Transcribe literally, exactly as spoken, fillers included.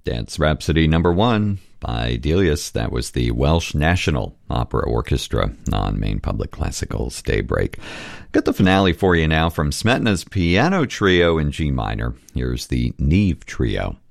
Dance Rhapsody number one by Delius. That was the Welsh National Opera Orchestra on Maine Public Classical's Daybreak. Got the finale for you now from Smetana's Piano Trio in G minor. Here's the Neve Trio.